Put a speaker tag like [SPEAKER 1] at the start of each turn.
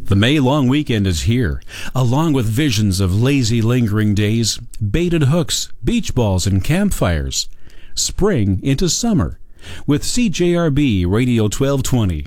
[SPEAKER 1] The May long weekend is here, along with visions of lazy, lingering days, baited hooks, beach balls, and campfires. Spring into summer with CJRB Radio 1220.